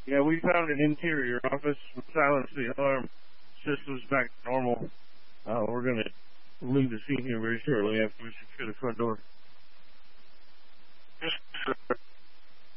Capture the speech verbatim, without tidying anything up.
Yeah, we found an interior office. We silenced the alarm systems back to normal. Uh, we're going to leave the scene here very shortly after we secure the front door.